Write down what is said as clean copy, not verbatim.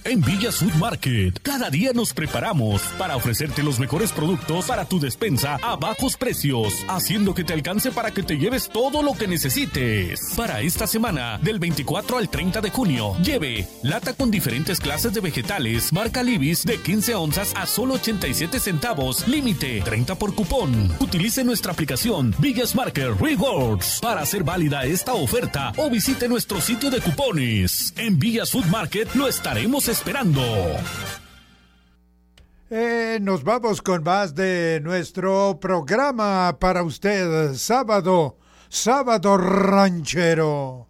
En Villas Food Market, cada día nos preparamos para ofrecerte los mejores productos para tu despensa a bajos precios, haciendo que te alcance para que te lleves todo lo que necesites. Para esta semana, del 24 al 30 de junio, lleve lata con diferentes clases de vegetales, marca Libis, de 15 onzas a solo 87 centavos, límite 30 por cupón. Utilice nuestra aplicación Villas Market Rewards para hacer válida esta oferta o visite nuestro sitio de cupones. En Villas Food Market lo estaremos esperando. Nos vamos con más de nuestro programa para usted, sábado ranchero.